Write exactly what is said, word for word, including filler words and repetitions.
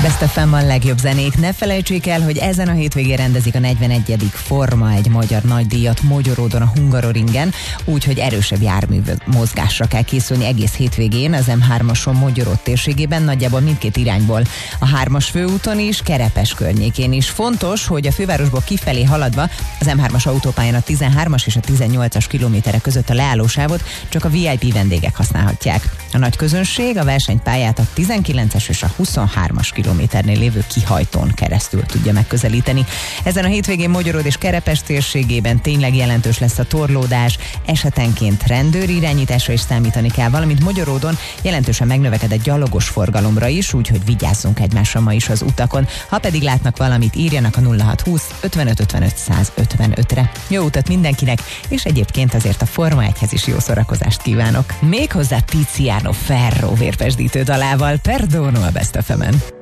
Best ef em a legjobb zenék. Ne felejtsék el, hogy ezen a hétvégén rendezik a negyvenegyedik Forma egy magyar nagydíjat Mogyoródon a Hungaroringen, úgyhogy erősebb jármű mozgásra kell készülni egész hétvégén az em hármason Mogyorod térségében, nagyjából mindkét irányból. A hármas főúton is, Kerepes környékén is. Fontos, hogy a fővárosból kifelé haladva az em hármas autópályán a tizenhármas és a tizennyolcas kilométerek között a leállósávot csak a vé i pé vendégek használhatják. A nagy közönség a versenypályát a tizenkilences és a huszonhármas kilométernél lévő kihajtón keresztül tudja megközelíteni. Ezen a hétvégén Mogyorod és Kerepes térségében tényleg jelentős lesz a torlódás, esetenként rendőr irányításra is számítani kell, valamint Mogyorodon jelentősen megnövekedett gyalogos forgalomra is, úgyhogy vigyázzunk egymásra ma is az utakon. Ha pedig látnak valamit, írjanak a nulla hat húsz ötvenöt ötvenöt száz ötvenötre. Jó utat mindenkinek, és egyébként azért a Forma egyhez is jó szórakozást kívánok. Méghozzá Tiziano Ferro vérpesdítő dalával. Perdono a Best ef emen.